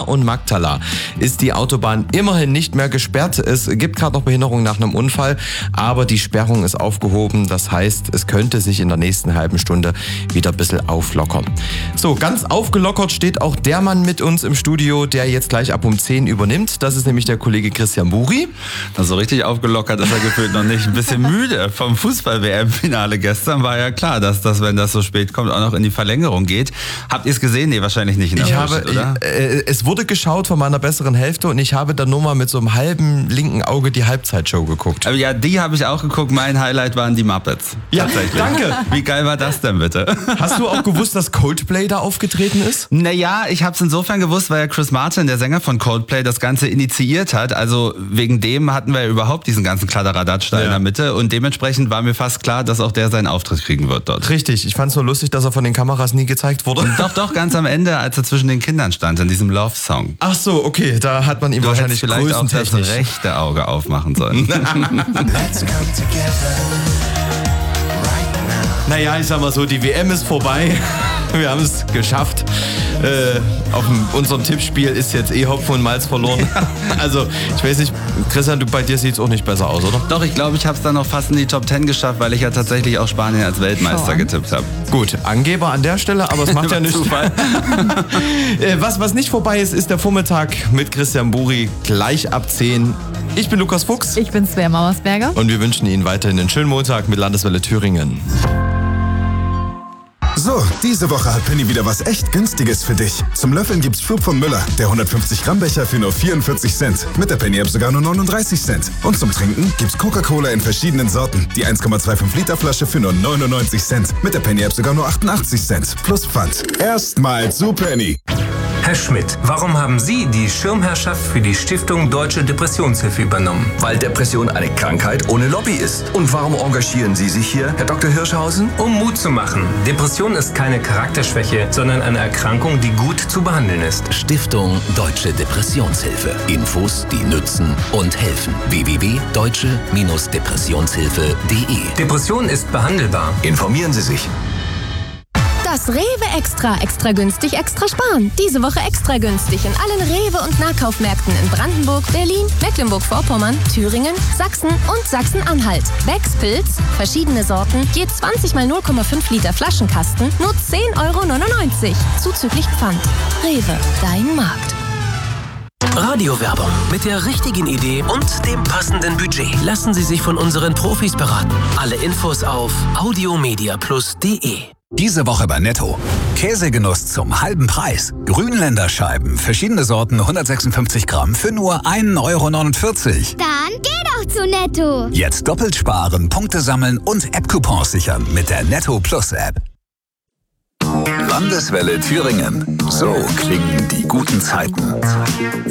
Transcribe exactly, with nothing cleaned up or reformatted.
und Magdala ist die Autobahn immerhin nicht mehr gesperrt. Es gibt gerade noch Behinderung nach einem Unfall, aber die Sperrung ist aufgehoben. Das heißt, es könnte sich in der nächsten halben Stunde wieder ein bisschen auflockern. So, ganz aufgelockert steht auch der Mann mit uns im Studio, der jetzt gleich ab um zehn übernimmt. Das ist nämlich der Kollege Christian Buri. Also richtig aufgelockert ist er gefühlt noch nicht. Ein bisschen müde vom Fußball-W M-Finale gestern. War ja klar, dass das, wenn das so spät kommt, auch noch in die Verlängerung geht. Habt ihr es gesehen? Nee, wahrscheinlich nicht. In der ich Frühstück, habe, oder? Ich, äh, es wurde geschaut von meiner besseren Hälfte und ich habe dann nur mal mit so einem halben linken Auge die Halbzeitshow geguckt. Aber ja, die habe ich auch geguckt. Mein Highlight waren die Muppets. Ja, tatsächlich. danke. Wie geil war das denn bitte? Hast du auch gewusst, dass Coldplay da aufgetreten ist? Naja, ich habe es insofern gewusst, weil ja Chris Martin, der Sänger von Coldplay, das Ganze initiiert hat. Also wegen dem hatten wir ja überhaupt diesen ganzen Kladderadatsch da ja in der Mitte. Und dementsprechend war mir fast klar, dass auch der seinen Auftritt kriegen wird dort. Richtig, ich fand es nur lustig, dass er von den Kameras nie gezeigt wurde. Doch, doch, ganz am Ende, als er zwischen den Kindern stand, in diesem Love-Song. Ach so, okay, da hat man ihm du wahrscheinlich vielleicht auch das rechte Auge aufmachen sollen. Naja, ich sag mal so, die W M ist vorbei. Wir haben es geschafft. Äh, auf dem, unserem Tippspiel ist jetzt eh Hopfen und Malz verloren. Also, ich weiß nicht, Christian, du, bei dir sieht es auch nicht besser aus, oder? Doch, ich glaube, ich habe es dann noch fast in die Top Ten geschafft, weil ich ja tatsächlich auch Spanien als Weltmeister getippt habe. Gut, Angeber an der Stelle, aber es macht ja nichts. was, was nicht vorbei ist, ist der Vormittag mit Christian Buri, gleich ab zehn. Ich bin Lukas Fuchs. Ich bin Svea Mauersberger. Und wir wünschen Ihnen weiterhin einen schönen Montag mit Landeswelle Thüringen. So, diese Woche hat Penny wieder was echt Günstiges für dich. Zum Löffeln gibt's Schub von Müller, der hundertfünfzig Gramm Becher für nur vierundvierzig Cent. Mit der Penny-App sogar nur neununddreißig Cent. Und zum Trinken gibt's Coca-Cola in verschiedenen Sorten. Die eins Komma fünfundzwanzig Liter Flasche für nur neunundneunzig Cent. Mit der Penny-App sogar nur achtundachtzig Cent. Plus Pfand. Erstmal zu Penny. Herr Schmidt, warum haben Sie die Schirmherrschaft für die Stiftung Deutsche Depressionshilfe übernommen? Weil Depression eine Krankheit ohne Lobby ist. Und warum engagieren Sie sich hier, Herr Doktor Hirschhausen? Um Mut zu machen. Depression ist keine Charakterschwäche, sondern eine Erkrankung, die gut zu behandeln ist. Stiftung Deutsche Depressionshilfe. Infos, die nützen und helfen. w w w punkt deutsche Depressionshilfe punkt de Depression ist behandelbar. Informieren Sie sich. Das Rewe Extra, extra günstig, extra sparen. Diese Woche extra günstig in allen Rewe- und Nahkaufmärkten in Brandenburg, Berlin, Mecklenburg-Vorpommern, Thüringen, Sachsen und Sachsen-Anhalt. Becks Pilz, verschiedene Sorten, je zwanzig mal null Komma fünf Liter Flaschenkasten, nur zehn Euro neunundneunzig. Zuzüglich Pfand. Rewe, dein Markt. Radiowerbung mit der richtigen Idee und dem passenden Budget. Lassen Sie sich von unseren Profis beraten. Alle Infos auf audiomediaplus punkt de. Diese Woche bei Netto. Käsegenuss zum halben Preis. Grünländerscheiben, verschiedene Sorten, hundertsechsundfünfzig Gramm für nur ein Euro neunundvierzig. Dann geh doch zu Netto. Jetzt doppelt sparen, Punkte sammeln und App-Coupons sichern mit der Netto Plus App. Landeswelle Thüringen. So klingen die guten Zeiten.